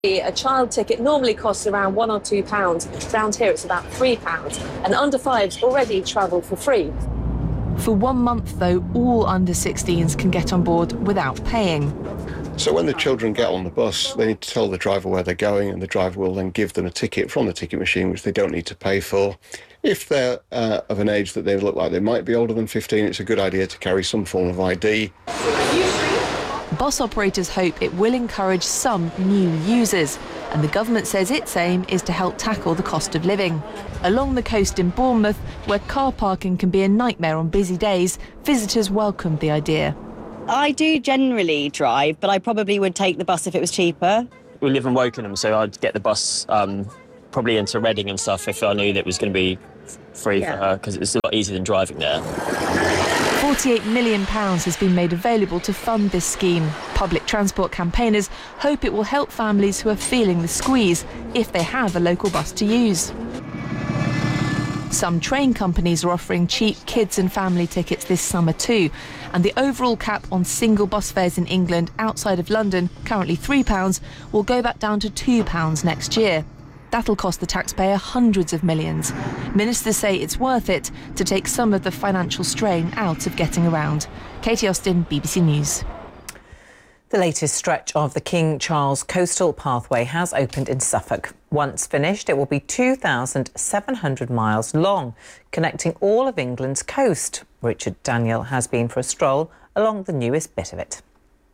A child ticket normally costs around £1 or £2. Around here it's about £3, and under fives already travel for free. For 1 month, though, all under 16s can get on board without paying. So when the children get on the bus, they need to tell the driver where they're going, and the driver will then give them a ticket from the ticket machine, which they don't need to pay for. If they're of an age that they look like they might be older than 15, it's a good idea to carry some form of ID. Bus operators hope it will encourage some new users, and the government says its aim is to help tackle the cost of living. Along the coast in Bournemouth, where car parking can be a nightmare on busy days, visitors welcomed the idea. I do generally drive, but I probably would take the bus if it was cheaper. We live in Wokingham, so I'd get the bus probably into Reading and stuff if I knew that it was going to be free for her, because it's a lot easier than driving there. £48 million has been made available to fund this scheme. Public transport campaigners hope it will help families who are feeling the squeeze if they have a local bus to use. Some train companies are offering cheap kids and family tickets this summer too, and the overall cap on single bus fares in England outside of London, currently £3, will go back down to £2 next year. That'll cost the taxpayer hundreds of millions. Ministers say it's worth it to take some of the financial strain out of getting around. Katie Austin, BBC News. The latest stretch of the King Charles Coastal Pathway has opened in Suffolk. Once finished, it will be 2,700 miles long, connecting all of England's coast. Richard Daniel has been for a stroll along the newest bit of it.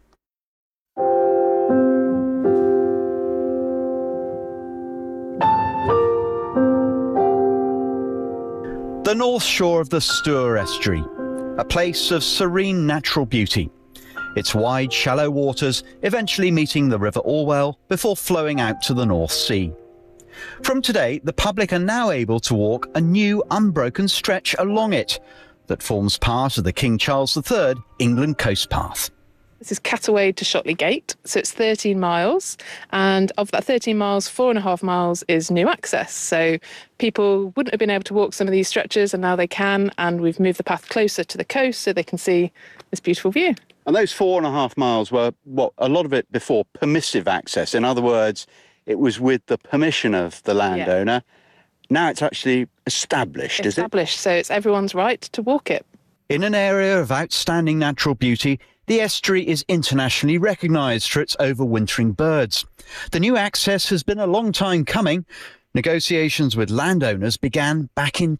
The north shore of the Stour Estuary, a place of serene natural beauty. Its wide, shallow waters eventually meeting the River Orwell before flowing out to the North Sea. From today, the public are now able to walk a new unbroken stretch along it that forms part of the King Charles III England Coast Path. This is Cataway to Shotley Gate, so it's 13 miles, and of that 13 miles, 4.5 miles is new access. So people wouldn't have been able to walk some of these stretches, and now they can, and we've moved the path closer to the coast so they can see this beautiful view. And those 4.5 miles were, a lot of it before, permissive access. In other words, it was with the permission of the landowner. Yeah. Now it's actually established, is it? Established, so it's everyone's right to walk it. In an area of outstanding natural beauty, the estuary is internationally recognised for its overwintering birds. The new access has been a long time coming. Negotiations with landowners began back in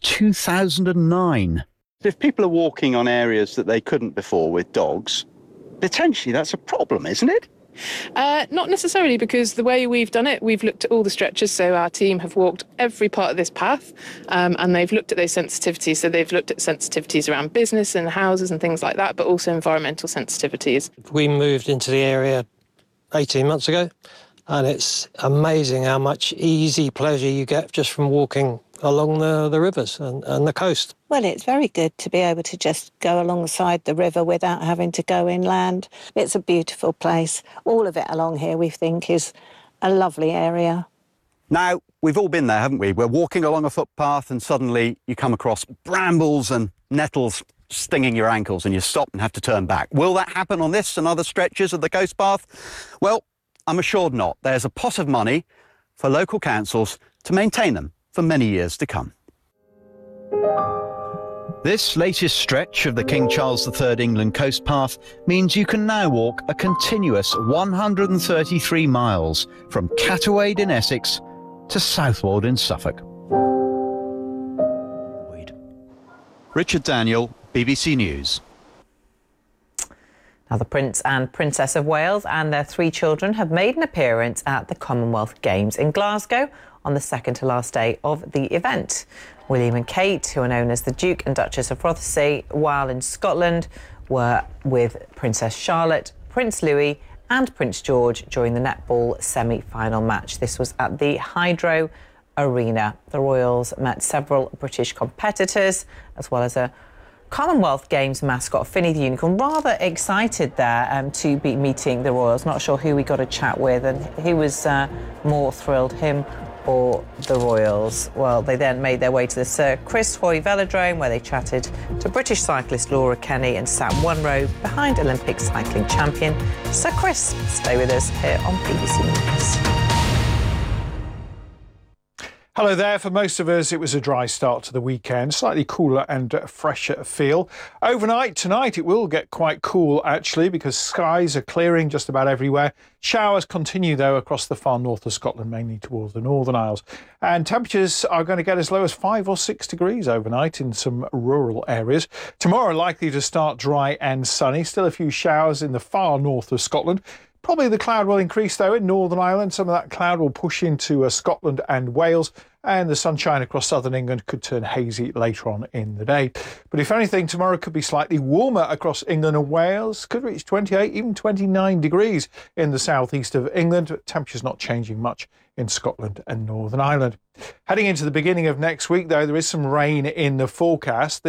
2009. If people are walking on areas that they couldn't before with dogs, potentially that's a problem, isn't it? Not necessarily, because the way we've done it, we've looked at all the stretches, so our team have walked every part of this path, and they've looked at those sensitivities. So they've looked at sensitivities around business and houses and things like that, but also environmental sensitivities. We moved into the area 18 months ago, and it's amazing how much easy pleasure you get just from walking along the rivers and the coast. Well, it's very good to be able to just go alongside the river without having to go inland. It's a beautiful place. All of it along here, we think, is a lovely area. Now, we've all been there, haven't we? We're walking along a footpath and suddenly you come across brambles and nettles stinging your ankles and you stop and have to turn back. Will that happen on this and other stretches of the coast path? Well, I'm assured not. There's a pot of money for local councils to maintain them for many years to come. This latest stretch of the King Charles III England Coast Path means you can now walk a continuous 133 miles from Cataway in Essex to Southwold in Suffolk. Richard Daniel, BBC News. Now, the Prince and Princess of Wales and their 3 children have made an appearance at the Commonwealth Games in Glasgow on the second to last day of the event. William and Kate, who are known as the Duke and Duchess of Rothesay, while in Scotland, were with Princess Charlotte, Prince Louis and Prince George during the netball semi-final match. This was at the Hydro Arena. The Royals met several British competitors, as well as a Commonwealth Games mascot, Finny the Unicorn. Rather excited there to be meeting the Royals. Not sure who we got a chat with, and who was more thrilled, him or the Royals. Well, they then made their way to the Sir Chris Hoy Velodrome, where they chatted to British cyclist Laura Kenny and sat one row behind Olympic cycling champion Sir Chris. Stay with us here on BBC News. Hello there. For most of us, it was a dry start to the weekend, slightly cooler and fresher feel. Overnight tonight, it will get quite cool, actually, because skies are clearing just about everywhere. Showers continue, though, across the far north of Scotland, mainly towards the Northern Isles. And temperatures are going to get as low as 5 or 6 degrees overnight in some rural areas. Tomorrow, likely to start dry and sunny. Still a few showers in the far north of Scotland. Probably the cloud will increase, though, in Northern Ireland. Some of that cloud will push into Scotland and Wales, and the sunshine across southern England could turn hazy later on in the day. But if anything, tomorrow could be slightly warmer across England and Wales. Could reach 28, even 29 degrees in the southeast of England. But temperatures not changing much in Scotland and Northern Ireland. Heading into the beginning of next week, though, there is some rain in the forecast.